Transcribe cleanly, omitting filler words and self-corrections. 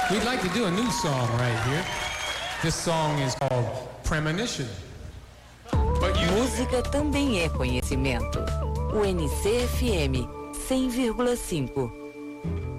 We'd like to do a new song right here. This song is called Premonition. Música também é conhecimento. O NCFM 100,5.